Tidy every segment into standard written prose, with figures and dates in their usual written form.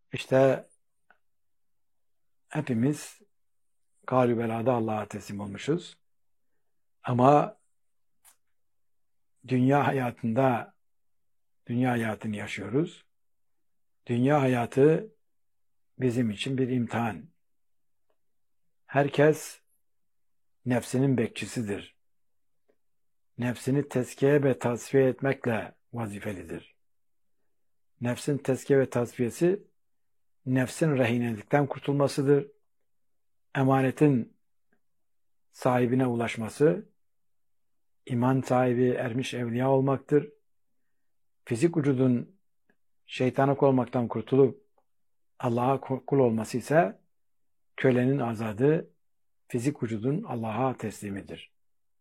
İşte hepimiz galü belada Allah'a teslim olmuşuz. Ama dünya hayatında dünya hayatını yaşıyoruz. Dünya hayatı bizim için bir imtihan. Herkes nefsinin bekçisidir. Nefsini tezkiye ve tasfiye etmekle vazifelidir. Nefsin tezkiye ve tasfiyesi nefsin rehinelikten kurtulmasıdır. Emanetin sahibine ulaşması, iman sahibi ermiş evliya olmaktır. Fizik vücudun şeytanlık olmaktan kurtulup Allah'a kul olması ise kölenin azadı, fizik vücudun Allah'a teslimidir.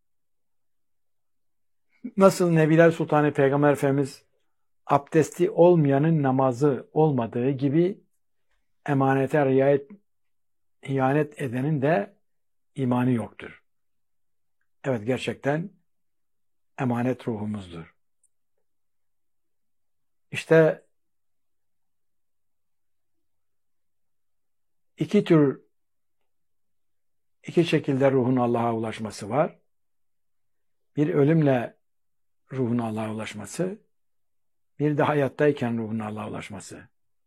Nasıl Nebiler Sultanı Peygamber Efendimiz abdesti olmayanın namazı olmadığı gibi emanete ihanet edenin de imanı yoktur. Evet, gerçekten emanet ruhumuzdur. İşte iki şekilde ruhun Allah'a ulaşması var. Bir ölümle ruhun Allah'a ulaşması, bir de hayattayken ruhun Allah'a ulaşması.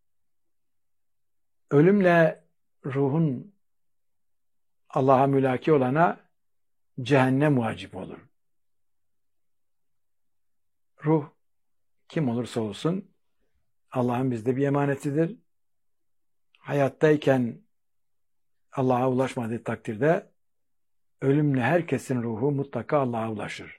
Ölümle ruhun Allah'a mülaki olana cehennem vacip olur. Ruh kim olursa olsun Allah'ın bizde bir emanetidir. Hayattayken Allah'a ulaşmadığı takdirde ölümle herkesin ruhu mutlaka Allah'a ulaşır.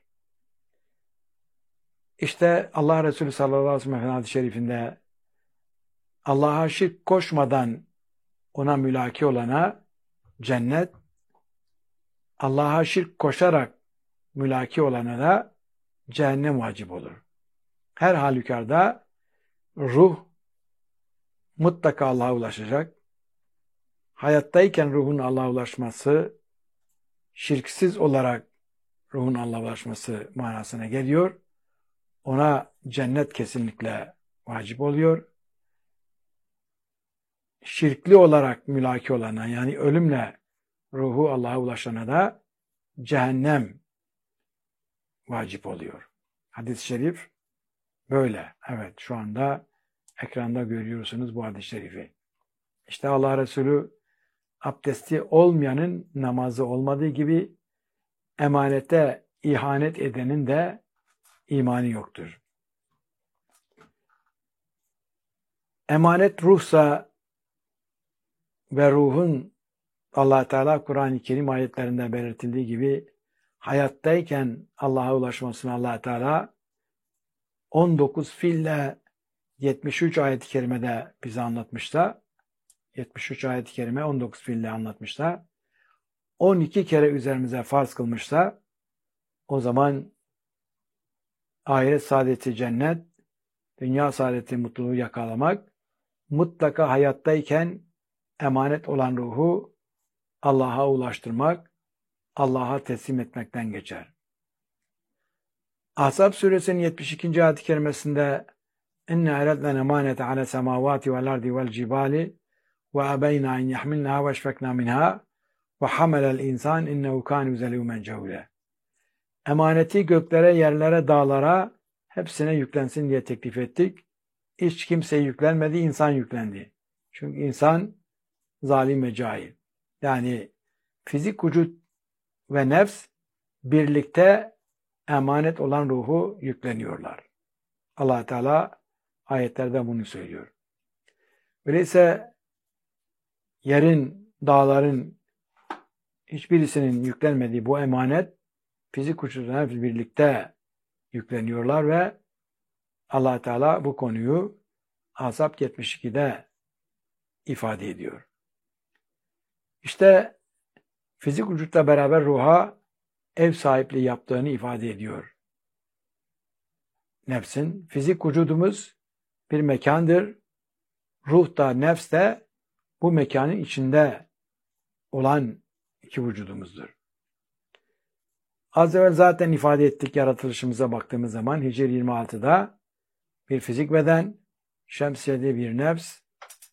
İşte Allah Resulü sallallahu aleyhi ve sellem hadis-i şerifinde Allah'a şirk koşmadan ona mülaki olana cennet, Allah'a şirk koşarak mülaki olana da cehennem vacip olur. Her halükarda ruh mutlaka Allah'a ulaşacak. Hayattayken ruhun Allah'a ulaşması, şirksiz olarak ruhun Allah'a ulaşması manasına geliyor. Ona cennet kesinlikle vacip oluyor. Şirkli olarak mülaki olana, yani ölümle ruhu Allah'a ulaşana da cehennem vacip oluyor. Hadis-i şerif böyle. Evet, şu anda ekranda görüyorsunuz bu hadis-i şerifi. İşte Allah Resulü abdesti olmayanın namazı olmadığı gibi emanete ihanet edenin de imanı yoktur. Emanet ruhsa ve ruhun Allah Teala Kur'an-ı Kerim ayetlerinde belirtildiği gibi hayattayken Allah'a ulaşmasını Allah Teala 19 fiille 73 ayet-i kerimede bize anlatmışsa, 73 ayet-i kerime 19 fiille anlatmışsa, 12 kere üzerimize farz kılmışsa, o zaman ahiret saadeti cennet, dünya saadeti mutluluğu yakalamak, mutlaka hayattayken emanet olan ruhu Allah'a ulaştırmak, Allah'a teslim etmekten geçer. Ahzab suresinin 72. ayet-i kerimesinde اِنَّ اَرَدْنَا الْاَمَانَةَ عَلَى السَّمَاوَاتِ وَالْاَرْضِ وَالْجِبَالِ وَأَبَيْنَا اَنْ يَحْمِلْنَهَا وَاشْفَقْنَا مِنْهَا وَحَمَلَ الْاِنْسَانِ اِنَّهُ كَانَ زَلُومًا جَهُولًا. Emaneti göklere, yerlere, dağlara hepsine yüklensin diye teklif ettik. Hiç kimseye yüklenmedi, insan yüklendi. Çünkü insan zalim ve cahil. Yani fizik vücut ve nefs birlikte emanet olan ruhu yükleniyorlar. Allah Teala ayetlerde bunu söylüyor. Öyleyse yerin, dağların hiçbirisinin yüklenmediği bu emanet fizik vücut ve nefs birlikte yükleniyorlar ve Allah Teala bu konuyu Ahzab 72'de ifade ediyor. İşte fizik vücutla beraber ruha ev sahipliği yaptığını ifade ediyor. Nefsin, fizik vücudumuz bir mekandır. Ruh da, nefs de bu mekanın içinde olan iki vücudumuzdur. Az evvel zaten ifade ettik, yaratılışımıza baktığımız zaman Hicr 26'da bir fizik beden, şemsiyede bir nefs,